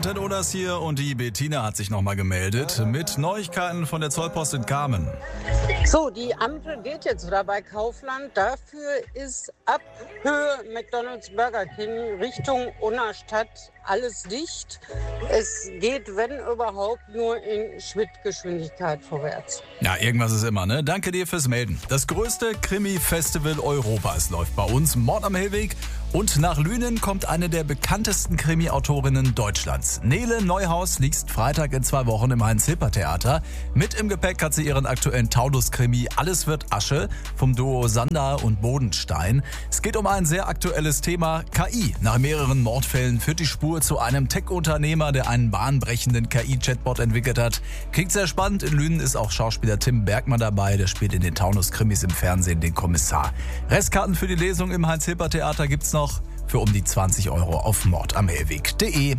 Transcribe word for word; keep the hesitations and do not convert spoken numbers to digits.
Ten Odas hier und die Bettina hat sich nochmal gemeldet mit Neuigkeiten von der Zollpost in Kamen. So, die Ampel geht jetzt wieder bei Kaufland. Dafür ist ab Höhe McDonald's, Burger King Richtung Unnerstadt alles dicht. Es geht, wenn überhaupt, nur in Schrittgeschwindigkeit vorwärts. Ja, irgendwas ist immer, ne? Danke dir fürs Melden. Das größte Krimi-Festival Europas läuft bei uns, Mord am Hellweg. Und nach Lünen kommt eine der bekanntesten Krimi-Autorinnen Deutschlands. Nele Neuhaus liest Freitag in zwei Wochen im Heinz-Hipper-Theater. Mit im Gepäck hat sie ihren aktuellen Taunus-Krimi Alles wird Asche vom Duo Sander und Bodenstein. Es geht um ein sehr aktuelles Thema, K I. Nach mehreren Mordfällen führt die Spur zu einem Tech-Unternehmer, der einen bahnbrechenden K I-Chatbot entwickelt hat. Klingt sehr spannend. In Lünen ist auch Schauspieler Tim Bergmann dabei. Der spielt in den Taunus-Krimis im Fernsehen den Kommissar. Restkarten für die Lesung im Heinz-Hipper-Theater gibt's noch für um die zwanzig Euro auf mordamhellweg punkt de.